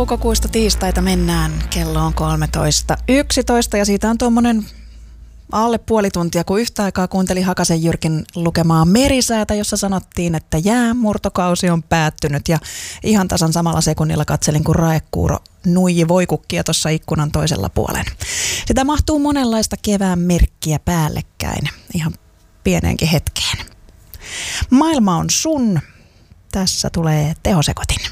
toukokuusta tiistaita mennään. Kello on 13.11 ja siitä on tuommoinen alle puoli tuntia, kun yhtä aikaa kuuntelin Hakasen Jyrkin lukemaa Merisäätä, jossa sanottiin, että jäänmurtokausi on päättynyt. Ja ihan tasan samalla sekunnilla katselin, kun raekuuro nuiji voikukkia tuossa ikkunan toisella puolen. Sitä mahtuu monenlaista kevään merkkiä päällekkäin, ihan pieneenkin hetkeen. Maailma on sun. Tässä tulee Tehosekotin.